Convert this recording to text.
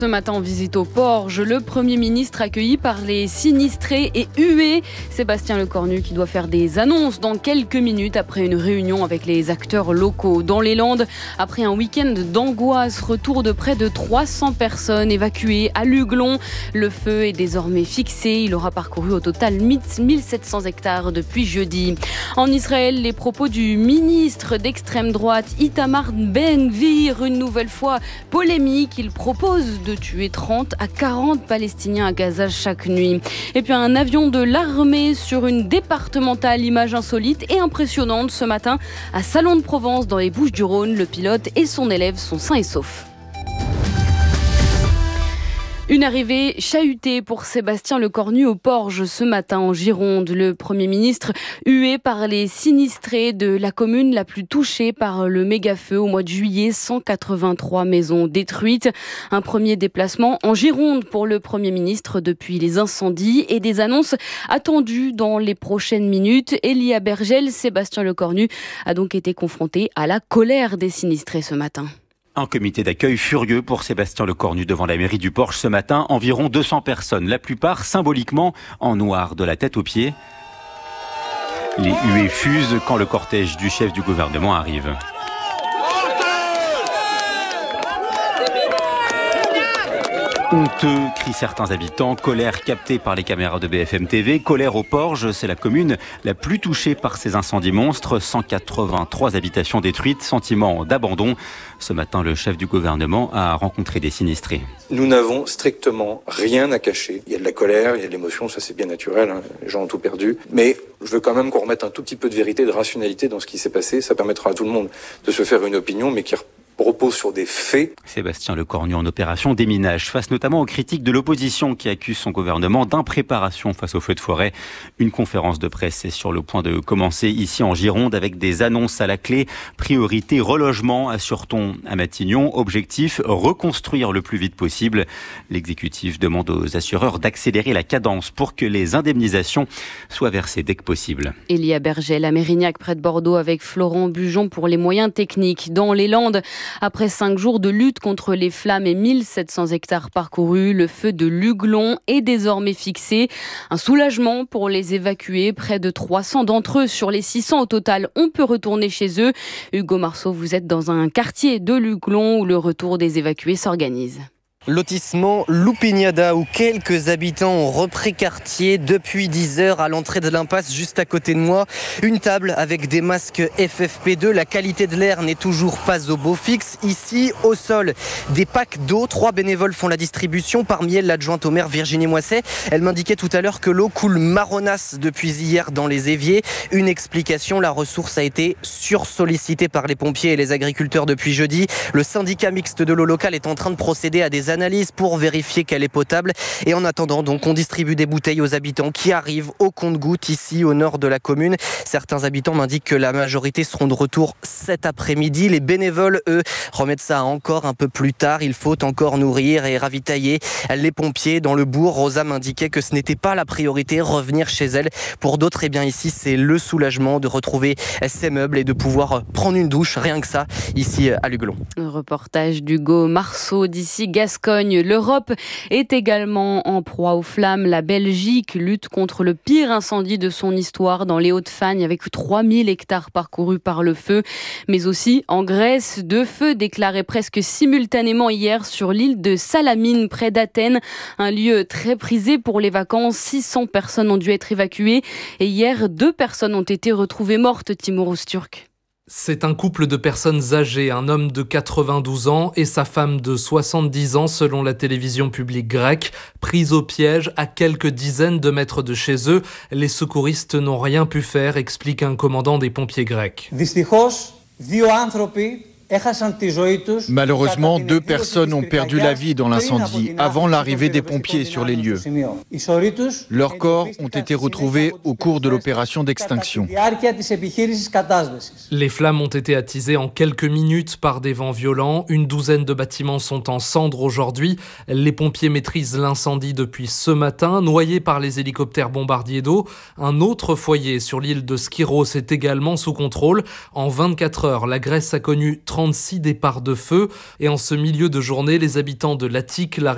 Ce matin, en visite au Porge, le Premier ministre accueilli par les sinistrés et hués. Sébastien Lecornu qui doit faire des annonces dans quelques minutes après une réunion avec les acteurs locaux. Dans les Landes, après un week-end d'angoisse, retour de près de 300 personnes évacuées à Luglon. Le feu est désormais fixé. Il aura parcouru au total 1700 hectares depuis jeudi. En Israël, les propos du ministre d'extrême droite Itamar Ben-Gvir, une nouvelle fois polémique. Il propose de tuer 30 à 40 Palestiniens à Gaza chaque nuit. Et puis un avion de l'armée sur une départementale, image insolite et impressionnante ce matin à Salon de Provence dans les Bouches-du-Rhône. Le pilote et son élève sont sains et saufs. Une arrivée chahutée pour Sébastien Lecornu au Porge ce matin en Gironde. Le Premier ministre hué par les sinistrés de la commune la plus touchée par le méga-feu au mois de juillet. 183 maisons détruites. Un premier déplacement en Gironde pour le Premier ministre depuis les incendies et des annonces attendues dans les prochaines minutes. Elia Bergel, Sébastien Lecornu a donc été confronté à la colère des sinistrés ce matin. Un comité d'accueil furieux pour Sébastien Lecornu devant la mairie du Porge ce matin. Environ 200 personnes, la plupart symboliquement en noir de la tête aux pieds. Les huées fusent quand le cortège du chef du gouvernement arrive. Honteux, crient certains habitants, colère captée par les caméras de BFM TV, colère au Porge, c'est la commune la plus touchée par ces incendies monstres, 183 habitations détruites, sentiment d'abandon. Ce matin, le chef du gouvernement a rencontré des sinistrés. Nous n'avons strictement rien à cacher. Il y a de la colère, il y a de l'émotion, ça c'est bien naturel, hein. Les gens ont tout perdu. Mais je veux quand même qu'on remette un tout petit peu de vérité, de rationalité dans ce qui s'est passé. Ça permettra à tout le monde de se faire une opinion, mais qui repose sur des faits. Sébastien Lecornu en opération déminage, face notamment aux critiques de l'opposition qui accuse son gouvernement d'impréparation face aux feux de forêt. Une conférence de presse est sur le point de commencer ici en Gironde avec des annonces à la clé. Priorité relogement, assure-t-on à Matignon. Objectif, reconstruire le plus vite possible. L'exécutif demande aux assureurs d'accélérer la cadence pour que les indemnisations soient versées dès que possible. Elia Bergel à Mérignac près de Bordeaux avec Florent Bujon pour les moyens techniques. Dans les Landes, après 5 jours de lutte contre les flammes et 1700 hectares parcourus, le feu de Luglon est désormais fixé. Un soulagement pour les évacués. Près de 300 d'entre eux sur les 600 au total, on peut retourner chez eux. Hugo Marceau, vous êtes dans un quartier de Luglon où le retour des évacués s'organise. Lotissement Lupignada où quelques habitants ont repris quartier depuis 10 heures à l'entrée de l'impasse juste à côté de moi. Une table avec des masques FFP2. La qualité de l'air n'est toujours pas au beau fixe. Ici, au sol, des packs d'eau. 3 bénévoles font la distribution. Parmi elles, l'adjointe au maire Virginie Moisset. Elle m'indiquait tout à l'heure que l'eau coule marronasse depuis hier dans les éviers. Une explication, la ressource a été sursollicitée par les pompiers et les agriculteurs depuis jeudi. Le syndicat mixte de l'eau locale est en train de procéder à des analyses pour vérifier qu'elle est potable. Et en attendant, donc, on distribue des bouteilles aux habitants qui arrivent au compte-gouttes ici au nord de la commune. Certains habitants m'indiquent que la majorité seront de retour cet après-midi. Les bénévoles, eux, remettent ça encore un peu plus tard. Il faut encore nourrir et ravitailler les pompiers dans le bourg. Rosa m'indiquait que ce n'était pas la priorité, revenir chez elle. Pour d'autres, eh bien ici, c'est le soulagement de retrouver ses meubles et de pouvoir prendre une douche, rien que ça, ici à Luglon. Un reportage d'Hugo Marceau d'ici Gascogne. L'Europe est également en proie aux flammes. La Belgique lutte contre le pire incendie de son histoire dans les Hauts-de-Fagne avec 3000 hectares parcourus par le feu. Mais aussi en Grèce, 2 feux déclarés presque simultanément hier sur l'île de Salamine près d'Athènes. Un lieu très prisé pour les vacances. 600 personnes ont dû être évacuées. Et hier, 2 personnes ont été retrouvées mortes, Timur Öztürk. C'est un couple de personnes âgées, un homme de 92 ans et sa femme de 70 ans selon la télévision publique grecque, pris au piège à quelques dizaines de mètres de chez eux. Les secouristes n'ont rien pu faire, explique un commandant des pompiers grecs. Malheureusement, 2 personnes ont perdu la vie dans l'incendie avant l'arrivée des pompiers sur les lieux. Leurs corps ont été retrouvés au cours de l'opération d'extinction. Les flammes ont été attisées en quelques minutes par des vents violents. Une douzaine de bâtiments sont en cendres aujourd'hui. Les pompiers maîtrisent l'incendie depuis ce matin, noyé par les hélicoptères bombardiers d'eau. Un autre foyer sur l'île de Skyros est également sous contrôle. En 24 heures, la Grèce a connu 36 départs de feu. Et en ce milieu de journée, les habitants de l'Attique, la